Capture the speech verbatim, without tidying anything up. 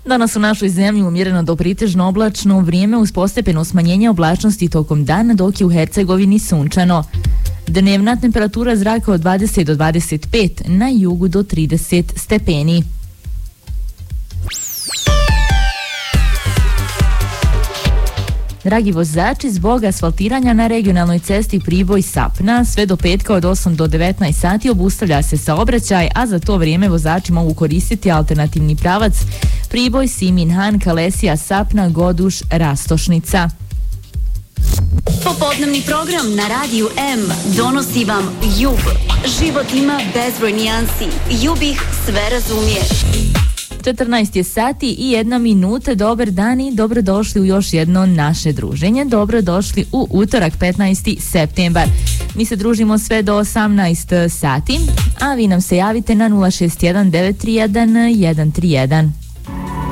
Danas u našoj zemlji umjereno do pritežno oblačno vrijeme uz postepeno smanjenje oblačnosti tokom dana, dok je u Hercegovini sunčano. Dnevna temperatura zraka od dvadeset do dvadeset pet, na jugu do trideset stepeni. Dragi vozači, zbog asfaltiranja na regionalnoj cesti Priboj-Sapna sve do petka od osam do devetnaest sati obustavlja se saobraćaj, a za to vrijeme vozači mogu koristiti alternativni pravac Priboj, Simin Han, Kalesija, Sapna, Goduš, Rastošnica. Popodnevni program na Radiju M donosi vam Jub. Život ima bezbroj nijansi. Jub ih sve razumije. četrnaest je sati i jedna minuta. Dobar dan i dobrodošli u još jedno naše druženje. Dobrodošli u utorak petnaesti septembar. Mi se družimo sve do osamnaest sati, a vi nam se javite na nula šest jedan devet tri jedan jedan tri jedan.